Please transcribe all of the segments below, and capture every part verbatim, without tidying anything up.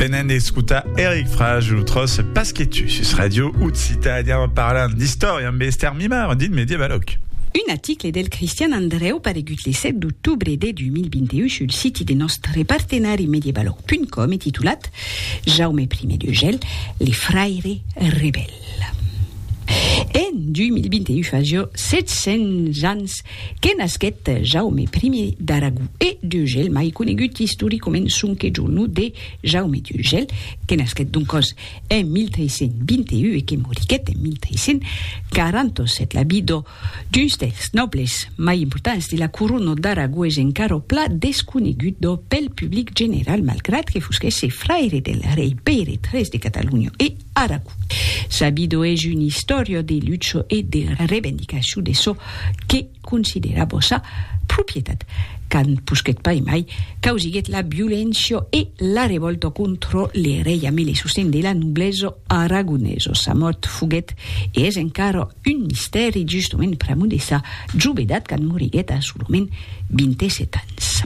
Venen escuta Eric Frage l'outros Pasquetu sus radio utsita andiamo parlando di storia bester mimar din medievaloc. Un article del Cristian Andreu paregut le set d'octubre de duemilavintun sul siti de nostre partenari medievaloc punt com e titulat Jaume I de Gel, les fraires rebelles. En duemilavintun fazio set-cents ans que nasquet Jaume I d'Aragó e d'Urgell, mai conegut historicoment sonque giorno de Jaume d'Urgell, que nasquet doncos en mil tres-cents vint-i-u e que moriguet en mil tres-cents quaranta-set. La vida d'uns dels nobles mai importants de la corona d'Aragó és encara pla desconegut pel public general, malgrat que fosquesse fraire del rei Pere tres de Catalunya e Aragó. Sabido és una història de lucha e de reivindicació de so que considerava sa propietat, can pusquet pai mai causiguet la violència e la revolta contra le reiame le sosten de la noblesa aragonesa. Sa mort fuguet e és encara un misteri justament pramu de sa jovedat can moriguet a solament vint-i-set anys.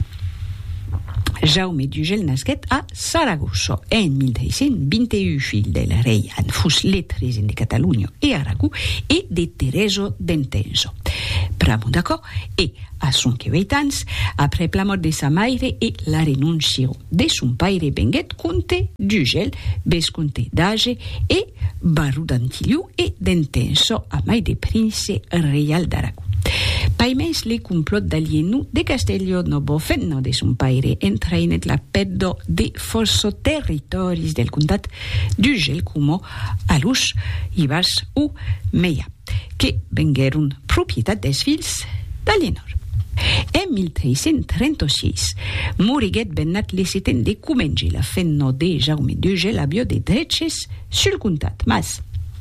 Jaume d'Urgell nasquet a Saragossa en mil tres-cents vint-i-u, fill del rei en fus le tresè de Catalunya e Aragó e de Tereso d'Entenso. Pramu d'acord e a sonque vuit ans, après la mort de sa mare e la renúncia de son pare venguet comte d'Urgell, vescomte d'Age e baru d'Antiliu e d'Entenso, a mai de prince reial d'Aragó. Paimens le complot d'alienu de Castello Novo fenno de son pare entrainet la perdo de força territoris del comtat d'Urgell como Aluix, Ibars u Meia, que vengueren propietat des fills d'Alienor. En mil tres-cents trenta-sis, moriguet bennat le seten de Comenge, la fenno de Jaume d'Urgell avió de dreches sul comtat, mas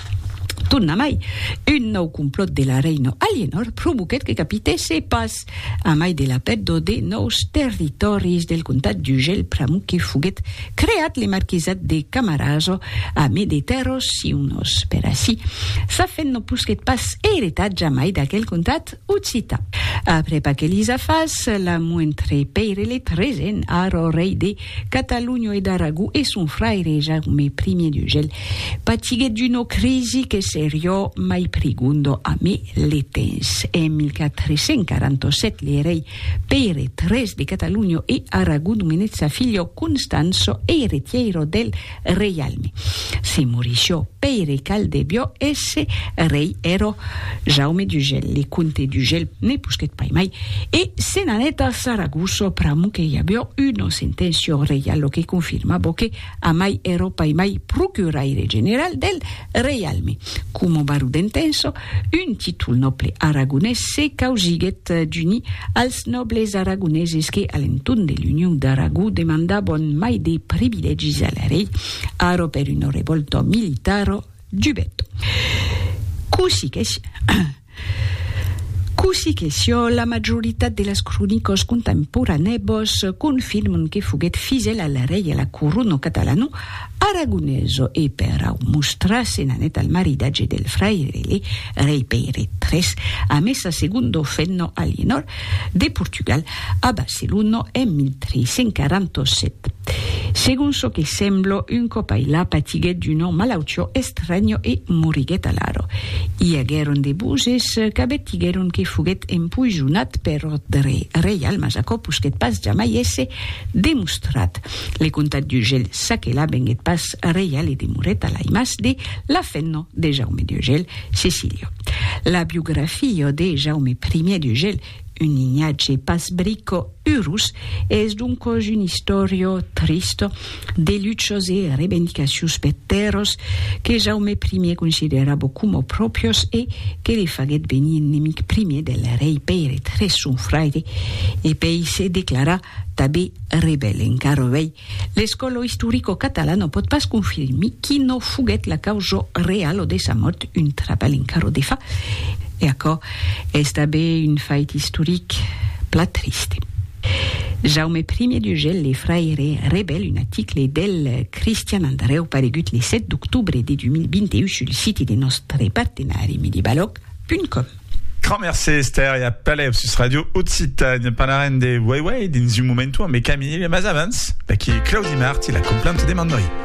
torna mai un nou complot de la reina Alienor provoquet que capitesse pas a mai de la perdo de nous territoris del comtat d'Urgell pramu que fuguet creat le marquesat de Camarasa a me de terros si unos per ací. Sa fen no pusquet pas heretat jamai d'aquel comtat occità. Après paquelis afas, l'amour entre Pere le tresè, aro rei de Catalunya e d'Aragó e son fraire Jaume I d'Urgell patiguet d'una crisi que serio mai prigundo a me le temps. En mil quatre-cents quaranta-set le rei Pere tres de Catalunya e Aragó nomenet sa figlio Constanzo heretiero del reialme. Se morisció Pere Caldebio esse rei ero Jaume d'Urgell. Le conte d'Urgell ne pusquet pai mai e se n'anet a Saragossa pramu que hi havia una sentència reial que confirmava que a mai ero pai mai procuraire general del reialme. Como baru d'Entenso, un títol noble aragonès se causiguet d'uni als nobles aragoneses que a l'entorn de l'Unió d'Aragó demandaven mai de privilegis a la rei, aro per una revolta militaro giubetto. Così che Così che sio, la majoritat de las cronicos contemporaneos confirmen que fuguet fidel a la rei e la corona catalano aragoneso e per a mostrar se n'anet al maridatge del fraire rei Pere tres a messa secondo fenno Alienor de Portugal a Barcelona en mil tres-cents quaranta-set. Segun so che semblo, un copaila patiguet d'un malautio estranyo e moriguet a l'aro. I hagueron de buses cabetigueron que fuguet empujonat per ordre reial, mas a copusquet pas jamai esse demostrat. Le comtat d'Urgell sa que la venguet pas reial e demoret a la imas de la fenno de Jaume d'Urgell, Cecilio. La biografia de Jaume I d'Urgell, un lignage pas brico urus, és duncos un historio tristo de luchos e reivindicacions per terros que Jaume I considerava como propios e que le faguet venir nemic primer del rei Pere tres son fraire e pei se declara també rebelle. Encara vei, l'escola historico catalano pot pas confirmar qui no fuguet la causa real de sa mort, un treball encara de fa. E acò és també un fait historic plat triste. Jaume I d'Urgell, les fraires rebelles, un article del Cristian Andreu paregut le set d'octubre de duemilavintun sul siti de nostre partenari medievaloc punt com. Grand merci Esther, e a palev sus radio Occitanie parlaren de Weiwei din zu momentu a me Camille Mazavans, pa ki Claudi Marti la complante de mandoi.